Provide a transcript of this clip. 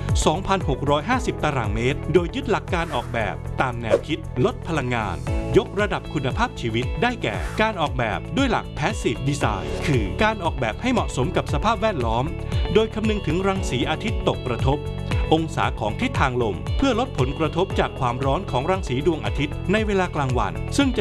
2,650 ตารางเมตรโดยยึดหลักการออกแบบตามแนวคิดลดพลังงานยกระดับคุณภาพชีวิตได้แก่การออกแบบด้วยหลัก Passive Design คือการออกแบบให้เหมาะสมกับสภาพแวดล้อมโดยคำนึงถึงรังสีอาทิตย์ตกกระทบองศาของทิศทางลมเพื่อลดผลกระทบจากความร้อนของรังสีดวงอาทิตย์ในเวลากลางวันซึ่งจะ